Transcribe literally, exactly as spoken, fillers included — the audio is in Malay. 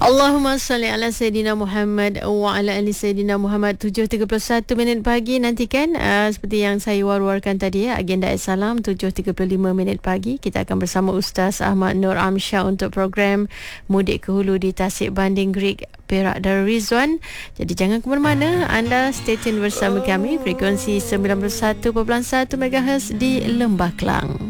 Allahumma salli ala Sayyidina Muhammad wa ala ali Sayyidina Muhammad. Tujuh tiga puluh satu minit pagi nantikan uh, seperti yang saya war-warkan tadi ya, agenda Salam tujuh tiga puluh lima minit pagi. Kita akan bersama Ustaz Ahmad Nur Amsyah untuk program Mudik ke Hulu di Tasik Banding Greek Perak Darul Rizwan. Jadi jangan ke mana-mana, anda stay tune bersama kami frekuensi sembilan puluh satu perpuluhan satu megahertz di Lembah Kelang.